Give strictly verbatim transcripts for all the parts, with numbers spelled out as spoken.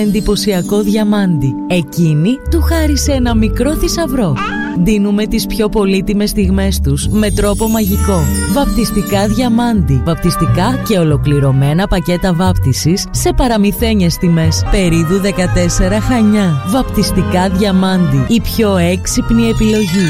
εντυπωσιακό διαμάντι. Εκείνη του χάρισε ένα μικρό θησαυρό. Δίνουμε τις πιο πολύτιμες στιγμές τους με τρόπο μαγικό. Βαπτιστικά διαμάντι. Βαπτιστικά και ολοκληρωμένα πακέτα βάπτισης σε παραμυθένιες τιμές. Περίδου δεκατέσσερα, Χανιά. Βαπτιστικά διαμάντι. Η πιο έξυπνη επιλογή.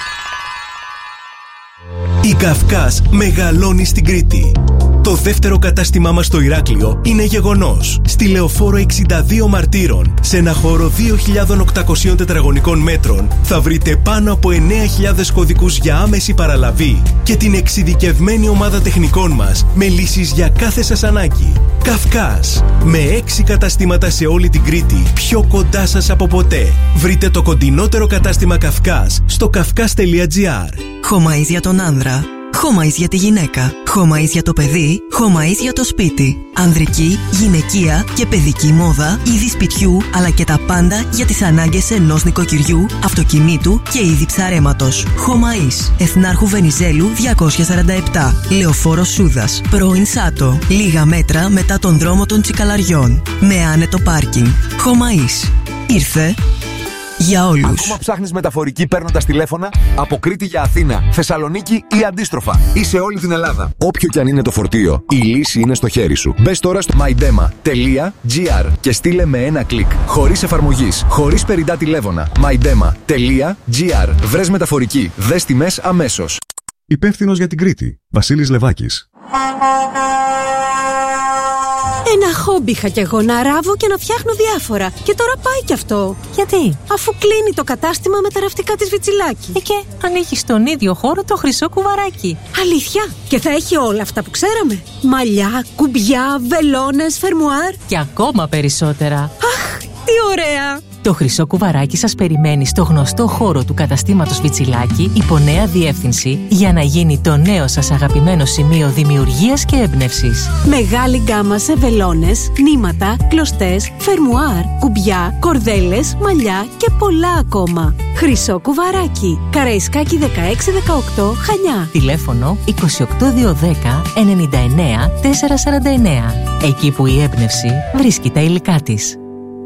Η Καυκάς μεγαλώνει στην Κρήτη. Το δεύτερο κατάστημά μας στο Ηράκλειο είναι γεγονός. Στη Λεωφόρο εξήντα δύο Μαρτύρων, σε ένα χώρο δύο χιλιάδες οκτακόσια τετραγωνικών μέτρων, θα βρείτε πάνω από εννέα χιλιάδες κωδικούς για άμεση παραλαβή και την εξειδικευμένη ομάδα τεχνικών μας με λύσεις για κάθε σας ανάγκη. Καυκάς, με έξι καταστήματα σε όλη την Κρήτη, πιο κοντά σας από ποτέ. Βρείτε το κοντινότερο κατάστημα Καυκάς στο καυκάς τελεία τζι άρ. Χωμαΐς για τον άνδρα, Χωμαΐς για τη γυναίκα, Χωμαΐς για το παιδί, Χωμαΐς για το σπίτι. Ανδρική, γυναικεία και παιδική μόδα, είδη σπιτιού αλλά και τα πάντα για τις ανάγκες ενός νοικοκυριού, αυτοκινήτου και είδη ψαρέματος. Χωμαΐς, Εθνάρχου Βενιζέλου διακόσια σαράντα επτά, Λεωφόρος Σούδας, πρώην Σάτο, λίγα μέτρα μετά τον δρόμο των Τσικαλαριών, με άνετο πάρκινγκ. Χωμαΐς, ήρθε για όλους. Ακόμα ψάχνεις μεταφορική παίρνοντας τηλέφωνα από Κρήτη για Αθήνα, Θεσσαλονίκη ή αντίστροφα, ή σε όλη την Ελλάδα? Όποιο κι αν είναι το φορτίο, η λύση είναι στο χέρι σου. Μπες τώρα στο μάιντεμα τελεία τζι άρ και στείλε με ένα κλικ. Χωρίς εφαρμογής, χωρίς περιττά τηλέφωνα. μάιντεμα τελεία τζι άρ. Βρες μεταφορική. Δες τιμές αμέσως. Υπεύθυνος για την Κρήτη, Βασίλης Λεβάκης. Ένα χόμπι είχα κι εγώ, να ράβω και να φτιάχνω διάφορα. Και τώρα πάει κι αυτό. Γιατί? Αφού κλείνει το κατάστημα με τα ραφτικά της Βιτσιλάκη. Ε, και ανοίγει στον ίδιο χώρο το χρυσό κουβαράκι. Αλήθεια? Και θα έχει όλα αυτά που ξέραμε? Μαλλιά, κουμπιά, βελόνες, φερμουάρ. Και ακόμα περισσότερα. Αχ, τι ωραία! Το χρυσό κουβαράκι σας περιμένει στο γνωστό χώρο του καταστήματος Βιτσιλάκη υπό νέα διεύθυνση για να γίνει το νέο σας αγαπημένο σημείο δημιουργίας και έμπνευσης. Μεγάλη γκάμα σε βελόνες, νήματα, κλωστές, φερμουάρ, κουμπιά, κορδέλες, μαλλιά και πολλά ακόμα. Χρυσό κουβαράκι. Καραϊσκάκη δεκαέξι δεκαοκτώ, Χανιά. Τηλέφωνο είκοσι οκτώ διακόσια δέκα ενενήντα εννέα τετρακόσια σαράντα εννέα. Εκεί που η έμπνευση βρίσκει τα υλικά της.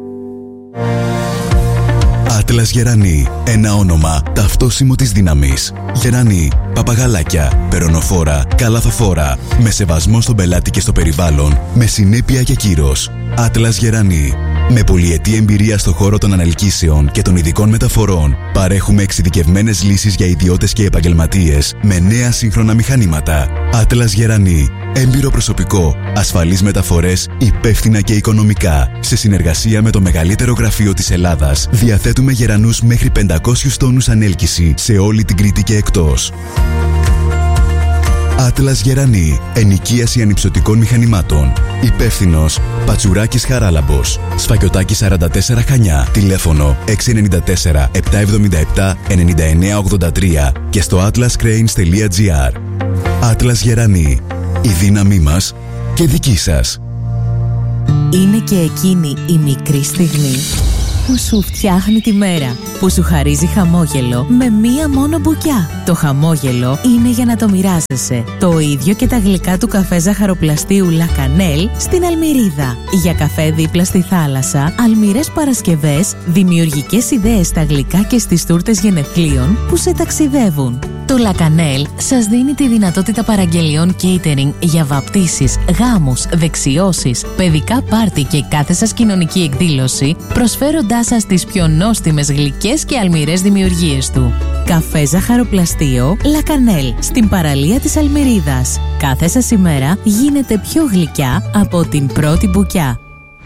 Άτλας Γερανή. Ένα όνομα ταυτόσιμο της δύναμης. Γερανή. Παπαγαλάκια. Περωνοφόρα. Καλαθοφόρα. Με σεβασμό στον πελάτη και στο περιβάλλον. Με συνέπεια και κύρος. Άτλας Γερανή. Με πολυετή εμπειρία στο χώρο των ανελκύσεων και των ειδικών μεταφορών, παρέχουμε εξειδικευμένες λύσεις για ιδιώτες και επαγγελματίες με νέα σύγχρονα μηχανήματα. Άτλας Γερανή. Έμπειρο προσωπικό, ασφαλείς μεταφορές, υπεύθυνα και οικονομικά. Σε συνεργασία με το μεγαλύτερο γραφείο της Ελλάδας, διαθέτουμε γερανούς μέχρι πεντακόσιους τόνους ανέλκυση σε όλη την Κρήτη και εκτός. Άτλας Γερανή. Ενοικίαση ανυψωτικών μηχανημάτων. Υπεύθυνος Πατσουράκης Χαράλαμπος. Σφακιωτάκη σαράντα τέσσερα, Χανιά. Τηλέφωνο έξι εννιά τέσσερα επτακόσια εβδομήντα επτά ενενήντα εννέα ογδόντα τρία και στο atlas cranes τελεία τζι άρ. Άτλας Γερανή. Η δύναμή μας και δική σας. Είναι και εκείνη η μικρή στιγμή που σου φτιάχνει τη μέρα, που σου χαρίζει χαμόγελο με μία μόνο μπουκιά. Το χαμόγελο είναι για να το μοιράζεσαι. Το ίδιο και τα γλυκά του καφέ ζαχαροπλαστείου La Cannelle στην Αλμυρίδα. Για καφέ δίπλα στη θάλασσα, αλμυρές Παρασκευές, δημιουργικές ιδέες στα γλυκά και στις τούρτες γενεθλίων που σε ταξιδεύουν. Το La Cannelle σας δίνει τη δυνατότητα παραγγελιών catering για βαπτίσεις, γάμους, δεξιώσεις, παιδικά πάρτι και κάθε σας κοινωνική εκδήλωση, προσφέροντάς σας τις πιο νόστιμες γλυκές και αλμυρές δημιουργίες του. Καφέ ζαχαροπλαστείο La Cannelle στην παραλία της Αλμυρίδας. Κάθε σας ημέρα γίνεται πιο γλυκιά από την πρώτη μπουκιά.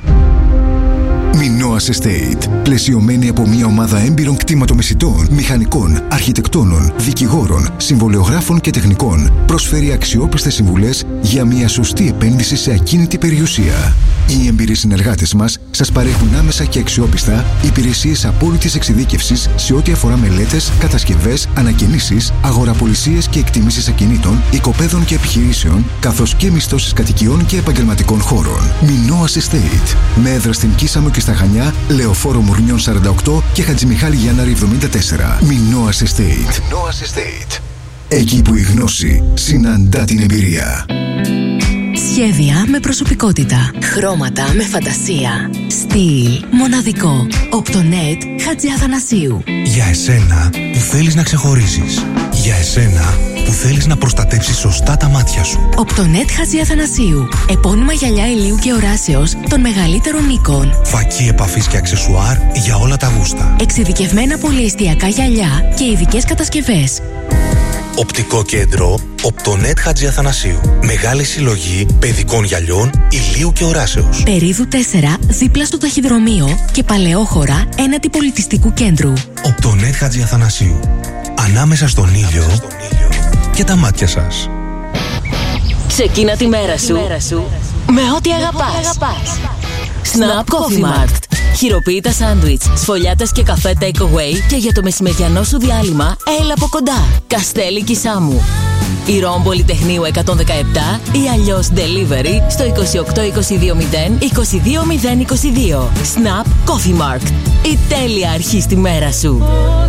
Minoas Estate. Πλαισιωμένη από μια ομάδα έμπειρων κτηματομεσητών, μηχανικών, αρχιτεκτόνων, δικηγόρων, συμβολιογράφων και τεχνικών, προσφέρει αξιόπιστες συμβουλές για μια σωστή επένδυση σε ακίνητη περιουσία. Οι εμπειροί συνεργάτες μας σας παρέχουν άμεσα και αξιόπιστα υπηρεσίες απόλυτης εξειδίκευσης σε ό,τι αφορά μελέτες, κατασκευές, ανακαινήσεις, αγοραπολισίες και εκτιμήσεις ακινήτων, οικοπαίδων και επιχειρήσεων, καθώς και μισθώσεις κατοικιών και επαγγελματικών χώρων. Minoas Estate. Με έδρα στην Κίσαμο και στα Χανιά, Λεωφόρο Μουρνιών σαράντα οκτώ και Χατζημιχάλη Γιάνναρη εβδομήντα τέσσερα. Minoas Estate. Minoas Estate. Εκεί που η γνώση συναντά την εμπειρία. Σχέδια με προσωπικότητα. Χρώματα με φαντασία. Στυλ μοναδικό. Οπτονέτ Χατζιαθανασίου. Για εσένα που θέλεις να ξεχωρίσεις. Για εσένα που θέλεις να προστατέψεις σωστά τα μάτια σου. Οπτονέτ Χατζιαθανασίου. Επώνυμα γυαλιά ηλίου και οράσεως των μεγαλύτερων οίκων. Φακή επαφής και αξεσουάρ για όλα τα γούστα. Εξειδικευμένα πολυεστιακά γυαλιά και ειδικές κατασκευές. Οπτικό κέντρο Οπτονέτ Χατζιαθανασίου. Μεγάλη συλλογή παιδικών γυαλιών ηλίου και οράσεως. Περίδου τέσσερα δίπλα στο ταχυδρομείο και Παλαιόχωρα έναντι πολιτιστικού κέντρου. Οπτονέτ Χατζιαθανασίου. Ανάμεσα στον ήλιο και τα μάτια σας. Ξεκίνα τη μέρα σου, μέρα σου με ό,τι αγαπάς. Snap Coffee Mart. Χειροποίητα σάντουιτς, σφολιάτες και καφέ takeaway και για το μεσημεριανό σου διάλειμμα έλα από κοντά. Καστέλη Κισάμου. Η Ρώμ Πολυτεχνείου εκατόν δεκαεπτά ή αλλιώς delivery στο είκοσι οκτώ είκοσι δύο μηδέν είκοσι δύο μηδέν είκοσι δύο. Snap Coffee Mart. Η τέλεια αρχή στη μέρα σου.